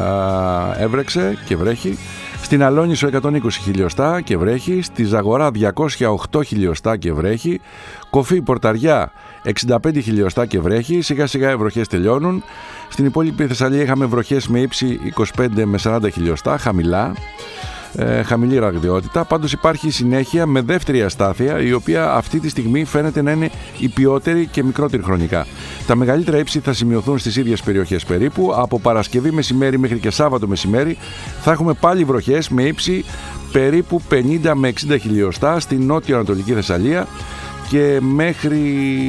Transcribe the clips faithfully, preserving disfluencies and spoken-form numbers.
έβρεξε και βρέχει. Στην Αλόνισο εκατόν είκοσι χιλιοστά και βρέχει. Στη Ζαγορά διακόσια οκτώ χιλιοστά και βρέχει. Κοφή Πορταριά εξήντα πέντε χιλιοστά και βρέχει. Σιγά σιγά οι βροχές τελειώνουν. Στην υπόλοιπη Θεσσαλία είχαμε βροχές με ύψη είκοσι πέντε με σαράντα χιλιοστά, χαμηλά. Ε, χαμηλή ραγδιότητα. Πάντως υπάρχει συνέχεια με δεύτερη αστάθεια, η οποία αυτή τη στιγμή φαίνεται να είναι υπιότερη και μικρότερη χρονικά. Τα μεγαλύτερα ύψη θα σημειωθούν στις ίδιες περιοχές περίπου. Από Παρασκευή μεσημέρι μέχρι και Σάββατο μεσημέρι θα έχουμε πάλι βροχές με ύψη περίπου πενήντα με εξήντα χιλιοστά στην νότιο-ανατολική Θεσσαλία και μέχρι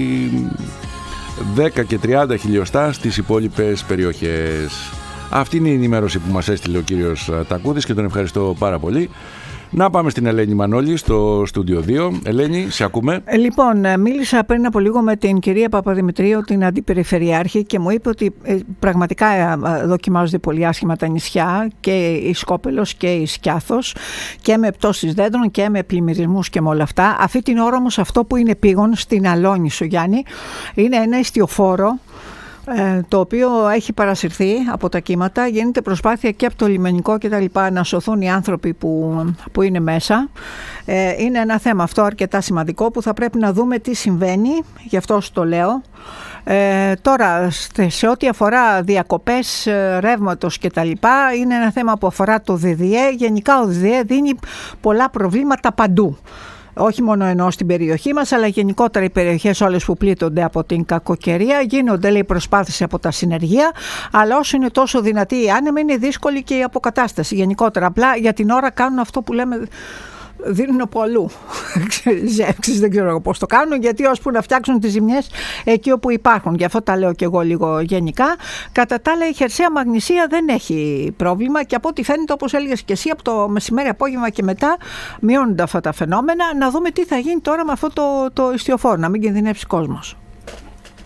δέκα και τριάντα χιλιοστά στις υπόλοιπες περιοχές. Αυτή είναι η ενημέρωση που μας έστειλε ο κύριος Τακούδης και τον ευχαριστώ πάρα πολύ. Να πάμε στην Ελένη Μανώλη στο στούντιο δύο. Ελένη, σε ακούμε. Λοιπόν, μίλησα πριν από λίγο με την κυρία Παπαδημητρίου, την αντιπεριφερειάρχη, και μου είπε ότι ε, πραγματικά ε, δοκιμάζονται πολύ άσχημα τα νησιά, και η Σκόπελος και η Σκιάθος, και με πτώσεις δέντρων και με πλημμυρισμούς και με όλα αυτά. Αυτή την ώρα όμως αυτό που είναι πήγον στην Αλόνισο, Γιάννη, είναι ένα ιστιοφόρο, το οποίο έχει παρασυρθεί από τα κύματα. Γίνεται προσπάθεια και από το λιμενικό και τα λοιπά να σωθούν οι άνθρωποι που, που είναι μέσα. Ε, είναι ένα θέμα αυτό αρκετά σημαντικό που θα πρέπει να δούμε τι συμβαίνει, γι' αυτό σου το λέω. Ε, τώρα, σε ό,τι αφορά διακοπές ρεύματος και τα λοιπά, είναι ένα θέμα που αφορά το ΔΔΕ. Γενικά ο ΔΔΕ δίνει πολλά προβλήματα παντού. Όχι μόνο ενώ στην περιοχή μας, αλλά γενικότερα οι περιοχές όλες που πλήττονται από την κακοκαιρία. Γίνονται, λέει, προσπάθειες από τα συνεργεία, αλλά όσο είναι τόσο δυνατή η άνεμη, είναι δύσκολη και η αποκατάσταση γενικότερα. Απλά για την ώρα κάνουν αυτό που λέμε, δίνουν από αλλού. Δεν ξέρω πώς το κάνουν, γιατί ώσπου να φτιάξουν τις ζημιές εκεί όπου υπάρχουν. Γι' αυτό τα λέω και εγώ λίγο γενικά. Κατά τα άλλα, η χερσαία μαγνησία δεν έχει πρόβλημα, και από ό,τι φαίνεται, όπως έλεγες και εσύ, από το μεσημέρι απόγευμα και μετά μειώνονται αυτά τα φαινόμενα. Να δούμε τι θα γίνει τώρα με αυτό το, το ιστιοφόρο, να μην κινδυνεύσει κόσμος.